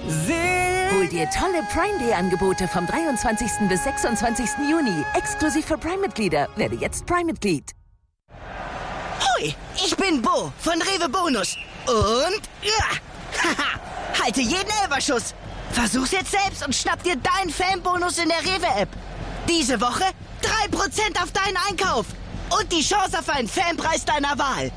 Hol dir tolle Prime Day Angebote vom 23. bis 26. Juni. Exklusiv für Prime-Mitglieder. Werde jetzt Prime-Mitglied. Hoi, ich bin Bo von Rewe Bonus. Und halte jeden Elferschuss. Versuch's jetzt selbst und schnapp dir deinen Fanbonus in der Rewe-App. Diese Woche 3% auf deinen Einkauf. Und die Chance auf einen Fanpreis deiner Wahl.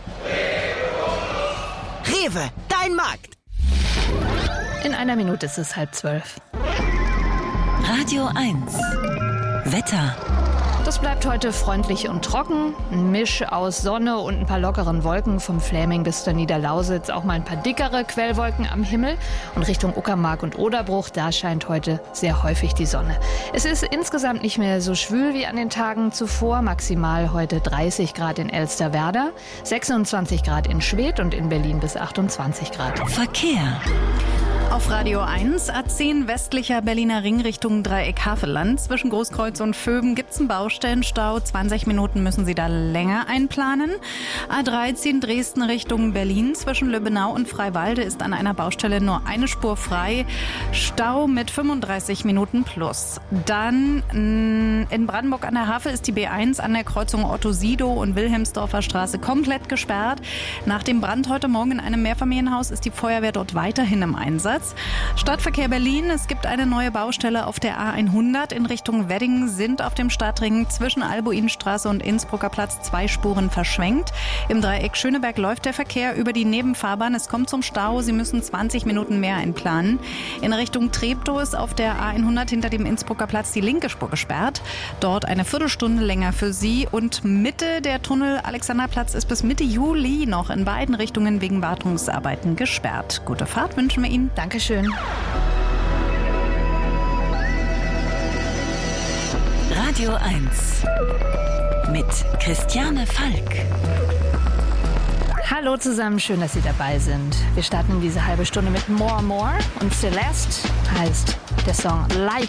Rewe, dein Markt. In einer Minute ist es 11:30. Radio 1. Wetter. Das bleibt heute freundlich und trocken. Ein Misch aus Sonne und ein paar lockeren Wolken vom Fläming bis zur Niederlausitz. Auch mal ein paar dickere Quellwolken am Himmel. Und Richtung Uckermark und Oderbruch, da scheint heute sehr häufig die Sonne. Es ist insgesamt nicht mehr so schwül wie an den Tagen zuvor. Maximal heute 30 Grad in Elsterwerda, 26 Grad in Schwedt und in Berlin bis 28 Grad. Verkehr. Auf Radio 1, A10 westlicher Berliner Ring Richtung Dreieck Havelland. Zwischen Großkreuz und Vöben gibt's einen Baustellenstau. 20 Minuten müssen Sie da länger einplanen. A13 Dresden Richtung Berlin. Zwischen Löbenau und Freiwalde ist an einer Baustelle nur eine Spur frei. Stau mit 35 Minuten plus. Dann in Brandenburg an der Havel ist die B1 an der Kreuzung Otto-Sidow und Wilhelmsdorfer Straße komplett gesperrt. Nach dem Brand heute Morgen in einem Mehrfamilienhaus ist die Feuerwehr dort weiterhin im Einsatz. Stadtverkehr Berlin. Es gibt eine neue Baustelle auf der A100 in Richtung Wedding. Sind auf dem Stadtring zwischen Albuinstraße und Innsbrucker Platz 2 Spuren verschwenkt. Im Dreieck Schöneberg läuft der Verkehr über die Nebenfahrbahn. Es kommt zum Stau. Sie müssen 20 Minuten mehr einplanen. In Richtung Treptow ist auf der A100 hinter dem Innsbrucker Platz die linke Spur gesperrt. Dort eine Viertelstunde länger für Sie. Und Mitte der Tunnel Alexanderplatz ist bis Mitte Juli noch in beiden Richtungen wegen Wartungsarbeiten gesperrt. Gute Fahrt wünschen wir Ihnen. Dankeschön. Radio 1 mit Christiane Falk. Hallo zusammen, schön, dass Sie dabei sind. Wir starten diese halbe Stunde mit More More und Celeste heißt der Song Like